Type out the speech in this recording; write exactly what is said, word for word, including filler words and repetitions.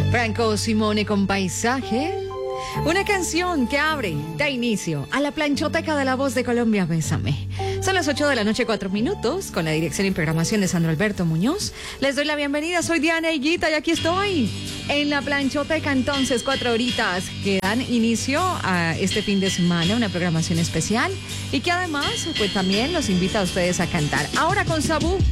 Franco Simone con Paisaje. Una canción que abre, da inicio a la planchoteca de La Voz de Colombia, Bésame. Son las ocho de la noche, cuatro minutos, con la dirección y programación de Sandro Alberto Muñoz. Les doy la bienvenida, soy Diana Higuita y aquí estoy en la planchoteca. Entonces, cuatro horitas que dan inicio a este fin de semana, una programación especial y que además, pues también los invita a ustedes a cantar. Ahora con Sabú.